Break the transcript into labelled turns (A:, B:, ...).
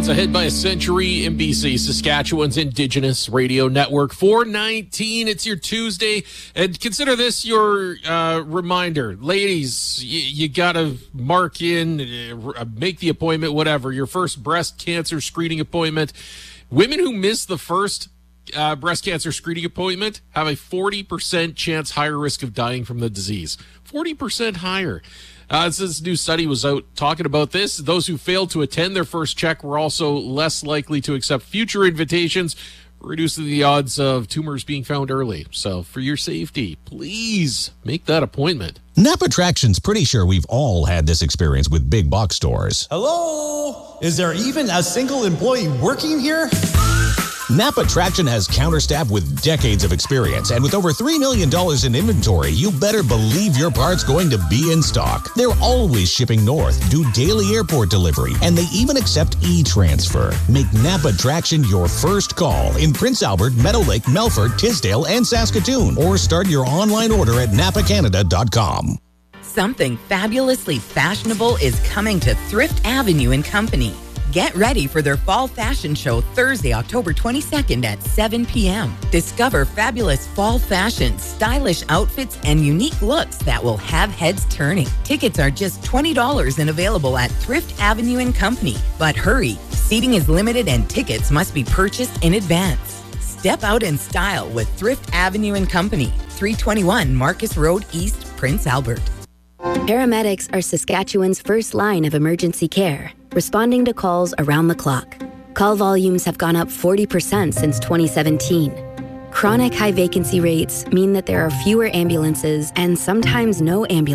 A: It's ahead by a century in BC, Saskatchewan's Indigenous Radio Network. 4:19, it's your Tuesday. And consider this your reminder. Ladies, you got to mark in, make the appointment, whatever, your first breast cancer screening appointment. Women who miss the first breast cancer screening appointment have a 40% chance higher risk of dying from the disease. 40% higher. This new study was out talking about this. Those who failed to attend their first check were also less likely to accept future invitations, reducing the odds of tumors being found early. So for your safety, please make that appointment.
B: Napa Traction's pretty sure we've all had this experience with big box stores.
C: Hello? Is there even a single employee working here?
B: Napa Traction has counterstaff with decades of experience, and with over $3 million in inventory, you better believe your part's going to be in stock. They're always shipping north, do daily airport delivery, and they even accept e-transfer. Make Napa Traction your first call in Prince Albert, Meadow Lake, Melfort, Tisdale, and Saskatoon, or start your online order at napacanada.com.
D: Something fabulously fashionable is coming to Thrift Avenue and Company. Get ready for their fall fashion show Thursday, October 22nd at 7 p.m. Discover fabulous fall fashions, stylish outfits, and unique looks that will have heads turning. Tickets are just $20 and available at Thrift Avenue and Company. But hurry, seating is limited and tickets must be purchased in advance. Step out in style with Thrift Avenue and Company, 321 Marcus Road East, Prince Albert.
E: Paramedics are Saskatchewan's first line of emergency care, responding to calls around the clock. Call volumes have gone up 40% since 2017. Chronic high vacancy rates mean that there are fewer ambulances and sometimes no ambulances